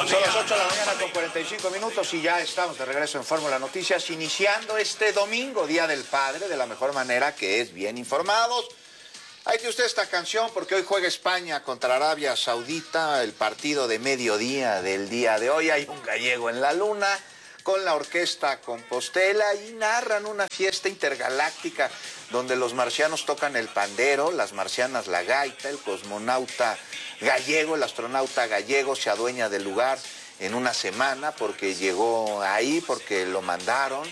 Son las 8 de la mañana con 45 minutos y ya estamos de regreso en Fórmula Noticias, iniciando este domingo, Día del Padre, de la mejor manera, que es bien informados. Ahí tiene usted esta canción porque hoy juega España contra Arabia Saudita, el partido de mediodía del día de hoy. Hay un gallego en la luna con la orquesta Compostela y narran una fiesta intergaláctica donde los marcianos tocan el pandero, las marcianas la gaita, el cosmonauta gallego, el astronauta gallego se adueña del lugar en una semana porque llegó ahí, porque lo mandaron.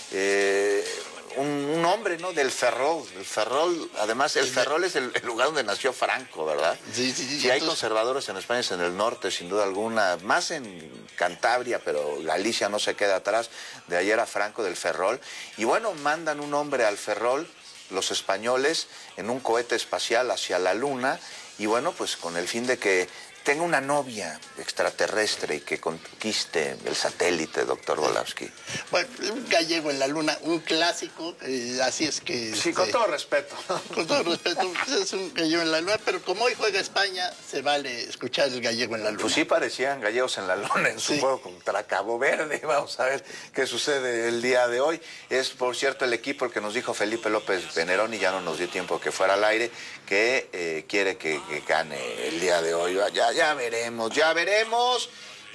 Un hombre, ¿no? Del Ferrol. El Ferrol, además, el Ferrol es el lugar donde nació Franco, ¿verdad? Sí. Si hay conservadores en España es en el norte, sin duda alguna, más en Cantabria, pero Galicia no se queda atrás. De ahí era Franco del Ferrol. Y bueno, mandan un hombre al Ferrol, los españoles, en un cohete espacial hacia la Luna, y bueno, pues con el fin de que tenga una novia extraterrestre y que conquiste el satélite, doctor Volavsky. Bueno, un gallego en la luna, un clásico, así es que... Sí, con todo respeto. Con todo respeto, es un gallego en la luna, pero como hoy juega España, se vale escuchar el gallego en la luna. Pues sí parecían gallegos en la luna en su juego contra Cabo Verde. Vamos a ver qué sucede el día de hoy. Es, por cierto, el equipo el que nos dijo Felipe López Venerón, y ya no nos dio tiempo que fuera al aire, que quiere que gane el día de hoy. Ya veremos.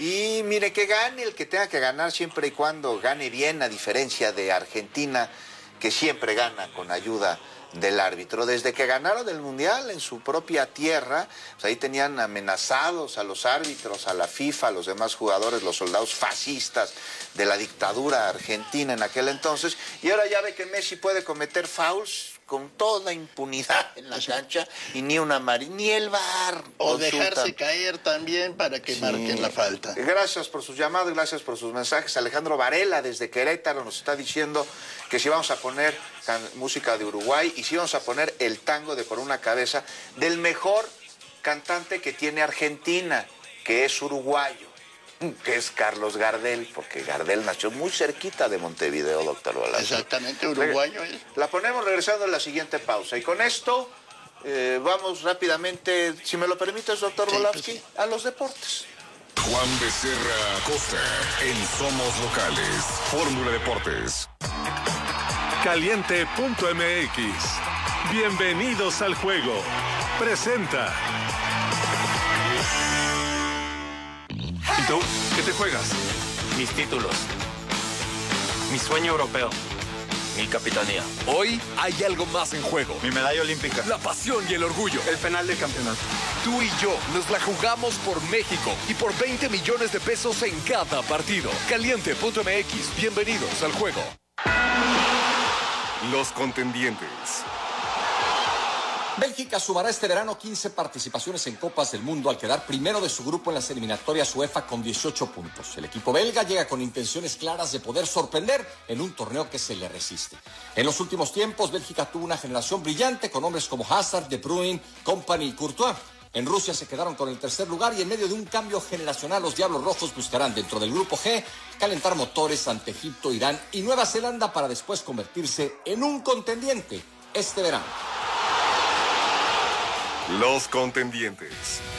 Y mire, que gane el que tenga que ganar, siempre y cuando gane bien, a diferencia de Argentina, que siempre gana con ayuda del árbitro. Desde que ganaron el Mundial en su propia tierra, pues ahí tenían amenazados a los árbitros, a la FIFA, a los demás jugadores, los soldados fascistas de la dictadura argentina en aquel entonces. Y ahora ya ve que Messi puede cometer fouls con toda impunidad en la cancha y ni una ni el VAR. O dejarse caer también para que marquen la falta. Gracias por sus llamadas, gracias por sus mensajes. Alejandro Varela desde Querétaro nos está diciendo que si vamos a poner música de Uruguay y si vamos a poner el tango de Por una Cabeza del mejor cantante que tiene Argentina, que es uruguayo, que es Carlos Gardel, porque Gardel nació muy cerquita de Montevideo, doctor Volavsky. Exactamente, uruguayo. La ponemos regresando en la siguiente pausa. Y con esto vamos rápidamente, si me lo permites, doctor Volavsky, sí. a los deportes. Juan Becerra Acosta en Somos Locales. Fórmula Deportes. Caliente.mx. Bienvenidos al juego. Presenta. ¿Y tú? ¿Qué te juegas? Mis títulos. Mi sueño europeo. Mi capitanía. Hoy hay algo más en juego. Mi medalla olímpica. La pasión y el orgullo. El penal del campeonato. Tú y yo nos la jugamos por México y por 20 millones de pesos en cada partido. Caliente.mx. Bienvenidos al juego. Los contendientes. Bélgica sumará este verano 15 participaciones en Copas del Mundo al quedar primero de su grupo en las eliminatorias UEFA con 18 puntos. El equipo belga llega con intenciones claras de poder sorprender en un torneo que se le resiste. En los últimos tiempos, Bélgica tuvo una generación brillante con hombres como Hazard, De Bruyne, Kompany y Courtois. En Rusia se quedaron con el tercer lugar y en medio de un cambio generacional los Diablos Rojos buscarán dentro del grupo G calentar motores ante Egipto, Irán y Nueva Zelanda para después convertirse en un contendiente este verano. Los contendientes.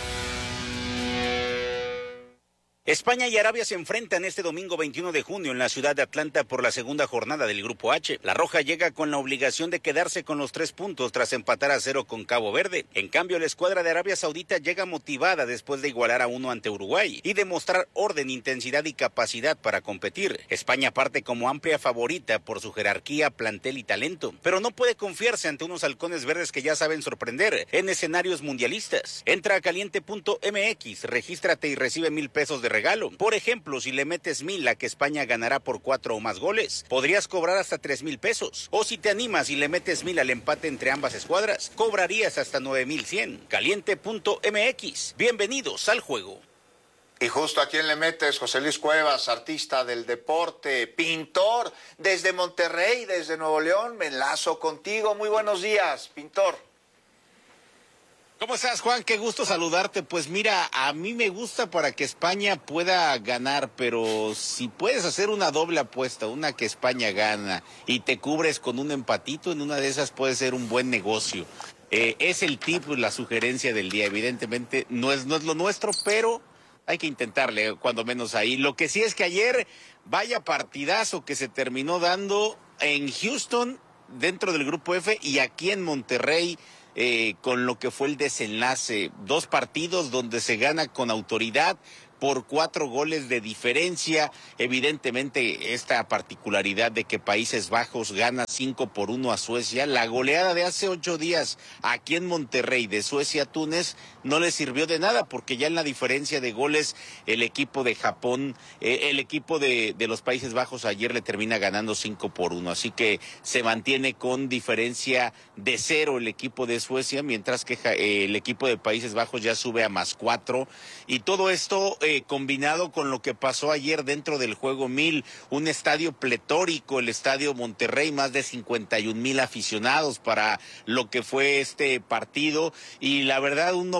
España y Arabia se enfrentan este domingo 21 de junio en la ciudad de Atlanta por la segunda jornada del Grupo H. La Roja llega con la obligación de quedarse con los 3 puntos tras empatar a 0 con Cabo Verde. En cambio, la escuadra de Arabia Saudita llega motivada después de igualar a 1 ante Uruguay y demostrar orden, intensidad y capacidad para competir. España parte como amplia favorita por su jerarquía, plantel y talento, pero no puede confiarse ante unos halcones verdes que ya saben sorprender en escenarios mundialistas. Entra a caliente.mx, regístrate y recibe 1,000 pesos de regalo. Por ejemplo, si le metes 1,000 a que España ganará por 4 o más goles, podrías cobrar hasta 3,000 pesos. O si te animas y le metes 1,000 al empate entre ambas escuadras, cobrarías hasta 9,100. Caliente.mx. Bienvenidos al juego. Y justo a quién le metes, José Luis Cuevas, artista del deporte, pintor, desde Monterrey, desde Nuevo León, me enlazo contigo. Muy buenos días, pintor. ¿Cómo estás, Juan? Qué gusto saludarte. Pues mira, a mí me gusta para que España pueda ganar, pero si puedes hacer una doble apuesta, una que España gana y te cubres con un empatito, en una de esas puede ser un buen negocio. Es el tip, la sugerencia del día. Evidentemente no es lo nuestro, pero hay que intentarle, cuando menos ahí. Lo que sí es que ayer, vaya partidazo que se terminó dando en Houston, dentro del Grupo F, y aquí en Monterrey, con lo que fue el desenlace. 2 partidos donde se gana con autoridad por 4 goles de diferencia. Evidentemente, esta particularidad de que Países Bajos gana 5-1 a Suecia, la goleada de hace 8 días aquí en Monterrey de Suecia a Túnez no le sirvió de nada, porque ya en la diferencia de goles el equipo de Japón, el equipo de los Países Bajos ayer le termina ganando 5-1, así que se mantiene con diferencia de 0 el equipo de Suecia, mientras que el equipo de Países Bajos ya sube a +4, y todo esto combinado con lo que pasó ayer dentro del Juego 1000, un estadio pletórico, el Estadio Monterrey, más de 51,000 aficionados para lo que fue este partido, y la verdad un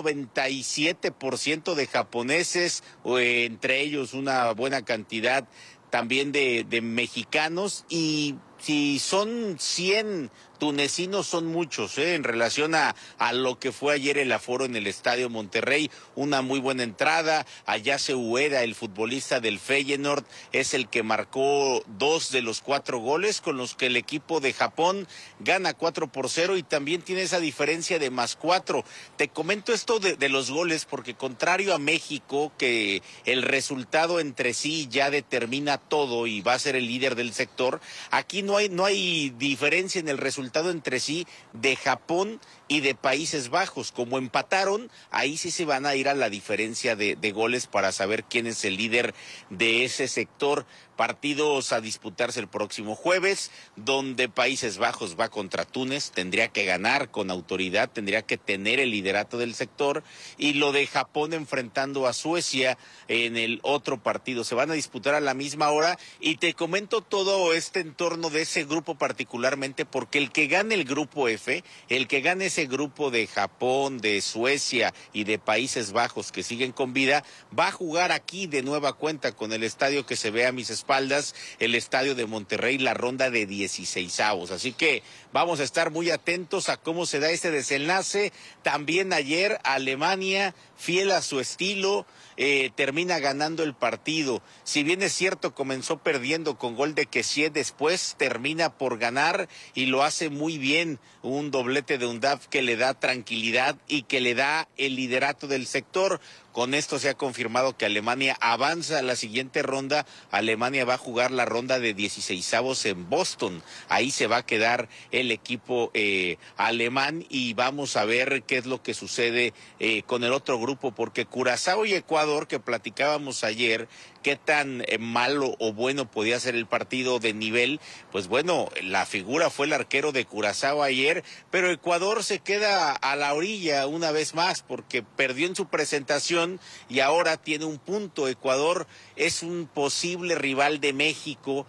97% de japoneses, entre ellos una buena cantidad también de mexicanos, y si son 100 tunecinos son muchos, en relación a lo que fue ayer el aforo en el Estadio Monterrey. Una muy buena entrada. Ayase Ueda, el futbolista del Feyenoord, es el que marcó 2 de los 4 goles, con los que el equipo de Japón gana 4-0, y también tiene esa diferencia de +4. Te comento esto de los goles porque, contrario a México, que el resultado entre sí ya determina todo y va a ser el líder del sector, aquí no hay diferencia en el resultado entre sí de Japón y de Países Bajos. Como empataron, ahí sí se van a ir a la diferencia de goles para saber quién es el líder de ese sector. Partidos a disputarse el próximo jueves, donde Países Bajos va contra Túnez, tendría que ganar con autoridad, tendría que tener el liderato del sector, y lo de Japón enfrentando a Suecia en el otro partido. Se van a disputar a la misma hora, y te comento todo este entorno de ese grupo particularmente porque el que gane el Grupo F, el que gane ese grupo de Japón, de Suecia y de Países Bajos que siguen con vida, va a jugar aquí de nueva cuenta con el estadio que se ve a mis espaldas, el Estadio de Monterrey, la ronda de 16avos. Así que vamos a estar muy atentos a cómo se da este desenlace. También ayer Alemania, fiel a su estilo, termina ganando el partido. Si bien es cierto, comenzó perdiendo con gol de Kessie, después termina por ganar y lo hace muy bien. Un doblete de Undav que le da tranquilidad y que le da el liderato del sector. Con esto se ha confirmado que Alemania avanza a la siguiente ronda. Alemania va a jugar la ronda de 16avos en Boston. Ahí se va a quedar el equipo alemán, y vamos a ver qué es lo que sucede con el otro grupo, porque Curazao y Ecuador, que platicábamos ayer, qué tan malo o bueno podía ser el partido de nivel, pues bueno, la figura fue el arquero de Curazao ayer, pero Ecuador se queda a la orilla una vez más porque perdió en su presentación y ahora tiene un punto. Ecuador es un posible rival de México,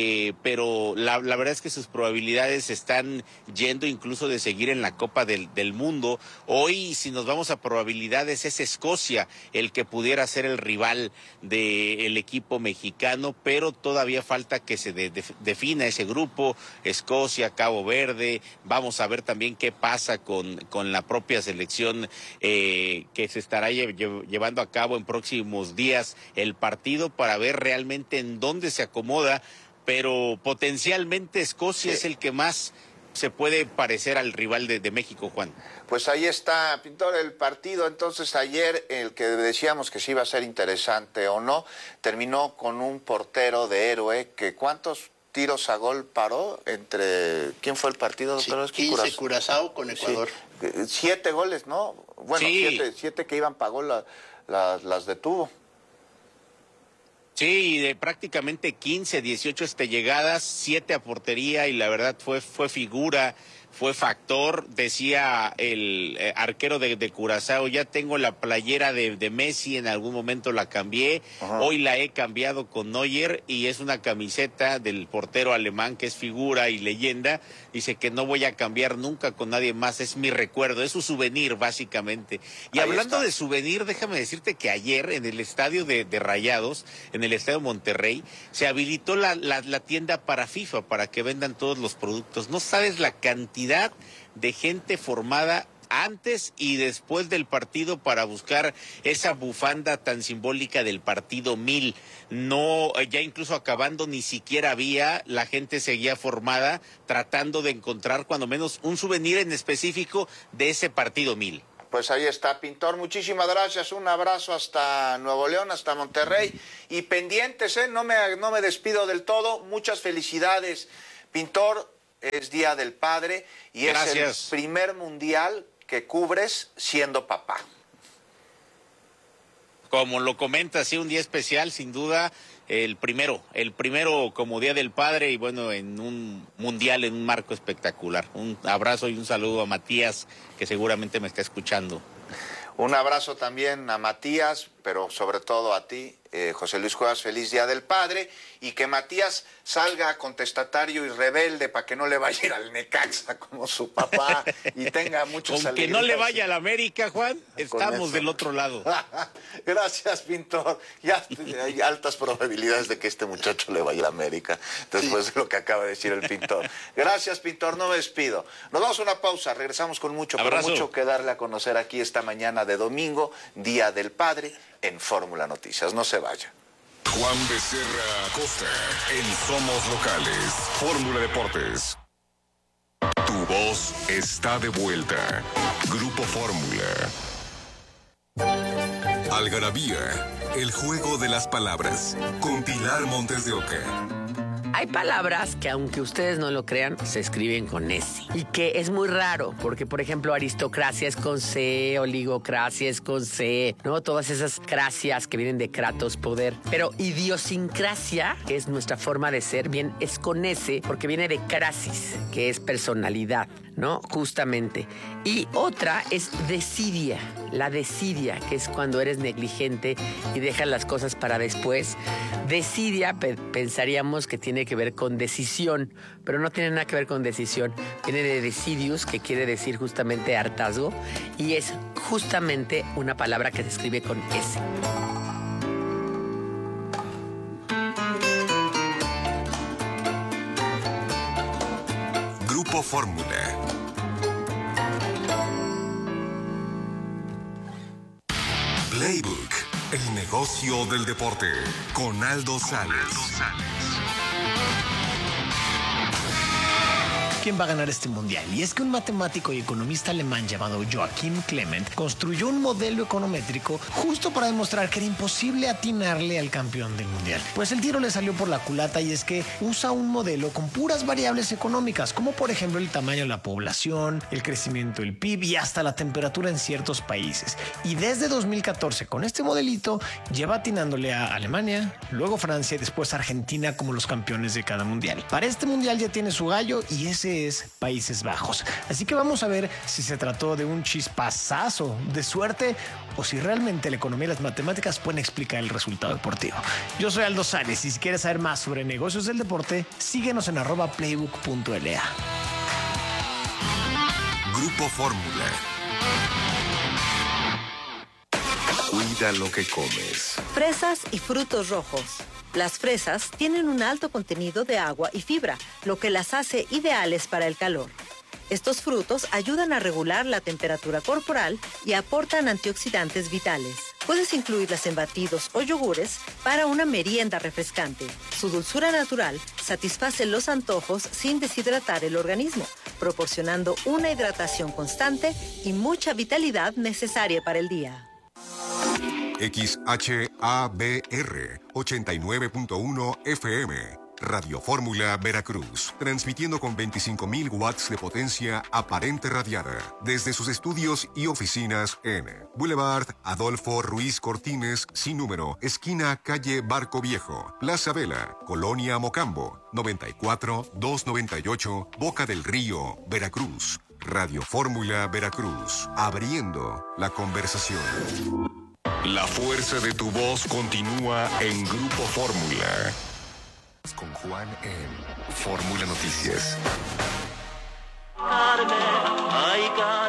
pero la verdad es que sus probabilidades están yendo incluso de seguir en la Copa del Mundo. Hoy, si nos vamos a probabilidades, es Escocia el que pudiera ser el rival del equipo mexicano, pero todavía falta que se defina ese grupo. Escocia, Cabo Verde, vamos a ver también qué pasa con la propia selección que se estará llevando a cabo en próximos días el partido, para ver realmente en dónde se acomoda, pero potencialmente Escocia es el que más se puede parecer al rival de México, Juan. Pues ahí está, Pintor, el partido. Entonces ayer, el que decíamos que si iba a ser interesante o no, terminó con un portero de héroe que ¿cuántos tiros a gol paró? ¿Quién fue el partido, doctor? Sí, 15 Curazao con Ecuador. Sí. 7 goles, ¿no? Bueno, sí. 7 que iban para gol, las detuvo. Sí, de prácticamente 15, 18 llegadas, 7 a portería, y la verdad fue figura, fue factor. Decía el arquero de Curazao, ya tengo la playera de Messi, en algún momento la cambié, hoy la he cambiado con Neuer, y es una camiseta del portero alemán que es figura y leyenda. Dice que no voy a cambiar nunca con nadie más, es mi recuerdo, es su souvenir básicamente. Y ahí hablando de souvenir, déjame decirte que ayer en el estadio de Rayados, en el Estadio Monterrey, se habilitó la tienda para FIFA, para que vendan todos los productos. No sabes la cantidad de gente formada antes y después del partido para buscar esa bufanda tan simbólica del partido 1000. No, ya incluso acabando ni siquiera había, la gente seguía formada tratando de encontrar cuando menos un souvenir en específico de ese partido 1000. Pues ahí está, Pintor, muchísimas gracias, un abrazo hasta Nuevo León, hasta Monterrey, y pendientes, no me despido del todo, muchas felicidades, Pintor, es Día del Padre, y gracias. Es el primer mundial que cubres siendo papá. Como lo comenta, sí, un día especial, sin duda, el primero como Día del Padre y bueno, en un mundial, en un marco espectacular. Un abrazo y un saludo a Matías, que seguramente me está escuchando. Un abrazo también a Matías, pero sobre todo a ti, José Luis Cuevas, feliz Día del Padre, y que Matías salga contestatario y rebelde para que no le vaya a ir al Necaxa como su papá y tenga muchos Con que no le vaya a la América, Juan, estamos del otro lado. Gracias, Pintor. Ya hay altas probabilidades de que este muchacho le vaya a la América, después de lo que acaba de decir el Pintor. Gracias, Pintor, no me despido. Nos vamos a una pausa, regresamos con mucho, pero mucho que darle a conocer aquí esta mañana de domingo, Día del Padre, en Fórmula Noticias. No se vaya. Juan Becerra Acosta en Somos Locales, Fórmula Deportes. Tu voz está de vuelta. Grupo Fórmula. Algarabía, el juego de las palabras, con Pilar Montes de Oca. Hay palabras que, aunque ustedes no lo crean, se escriben con S. Y que es muy raro, porque, por ejemplo, aristocracia es con C, oligocracia es con C, ¿no? Todas esas cracias que vienen de kratos, poder. Pero idiosincrasia, que es nuestra forma de ser, bien, es con S, porque viene de crasis, que es personalidad, ¿no? Justamente. Y otra es desidia, la desidia, que es cuando eres negligente y dejas las cosas para después. Desidia, pensaríamos que tiene que ver con decisión, pero no tiene nada que ver con decisión. Viene de decidius, que quiere decir justamente hartazgo, y es justamente una palabra que se escribe con S. Grupo Fórmula. Playbook, el negocio del deporte, con Aldo Sales. ¿Quién va a ganar este mundial? Y es que un matemático y economista alemán llamado Joachim Clement construyó un modelo econométrico justo para demostrar que era imposible atinarle al campeón del mundial. Pues el tiro le salió por la culata, y es que usa un modelo con puras variables económicas, como por ejemplo el tamaño de la población, el crecimiento del PIB y hasta la temperatura en ciertos países. Y desde 2014, con este modelito, lleva atinándole a Alemania, luego Francia y después Argentina como los campeones de cada mundial. Para este mundial ya tiene su gallo, y ese es Países Bajos. Así que vamos a ver si se trató de un chispazazo de suerte o si realmente la economía y las matemáticas pueden explicar el resultado deportivo. Yo soy Aldo Sales, y si quieres saber más sobre negocios del deporte, síguenos en @playbook.la. Grupo Fórmula. Cuida lo que comes. Fresas y frutos rojos. Las fresas tienen un alto contenido de agua y fibra, lo que las hace ideales para el calor. Estos frutos ayudan a regular la temperatura corporal y aportan antioxidantes vitales. Puedes incluirlas en batidos o yogures para una merienda refrescante. Su dulzura natural satisface los antojos sin deshidratar el organismo, proporcionando una hidratación constante y mucha vitalidad necesaria para el día. XHABR 89.1 FM, Radio Fórmula Veracruz, transmitiendo con 25.000 watts de potencia aparente radiada desde sus estudios y oficinas en Boulevard Adolfo Ruiz Cortines, sin número, esquina calle Barco Viejo, Plaza Vela, Colonia Mocambo, 94-298, Boca del Río, Veracruz. Radio Fórmula Veracruz, abriendo la conversación. La fuerza de tu voz continúa en Grupo Fórmula. Con Juan en Fórmula Noticias. Carmen, ay, Carmen.